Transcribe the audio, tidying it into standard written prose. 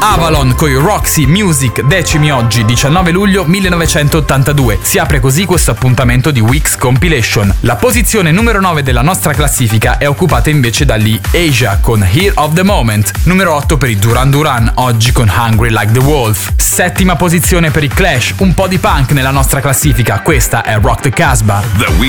Avalon con i Roxy Music, decimi oggi, 19 luglio 1982. Si apre così questo appuntamento di Weeks Compilation. La posizione numero 9 della nostra classifica è occupata invece dagli Asia con Here of the Moment. Numero 8 per i Duran Duran, oggi con Hungry Like the Wolf. Settima posizione per i Clash, un po' di punk nella nostra classifica. Questa è Rock the Casbah.